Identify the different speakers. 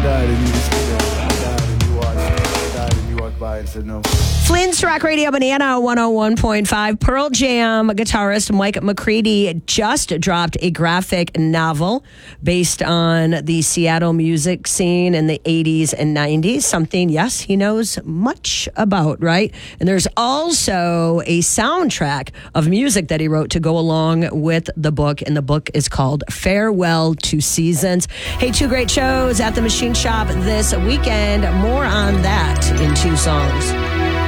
Speaker 1: died and you just died and you walked by and said no.
Speaker 2: Flynn's Rock Radio Banana 101.5. Pearl Jam guitarist Mike McCready just dropped a graphic novel based on the Seattle music scene in the 80s and 90s. Something, yes, he knows much about, right? And there's also a soundtrack of music that he wrote to go along with the book, and the book is called Farewell to Seasons. Hey, 2 great shows at the Machine Shop this weekend. More on that in 2 songs.